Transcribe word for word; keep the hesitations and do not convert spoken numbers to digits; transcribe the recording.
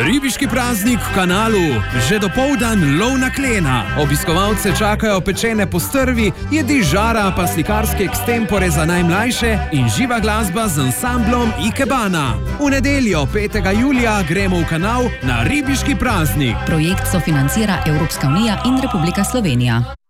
Ribiški praznik v Kanalu, že dopoldan lov na klena. Obiskovalce čakajo pečene postrvi, jedi žara pa slikarske ekstempore za najmlajše in živa glasba z ansamblom Ikebana. V nedeljo, petega julija, gremo v Kanal na ribiški praznik. Projekt sofinancira Evropska unija in Republika Slovenija.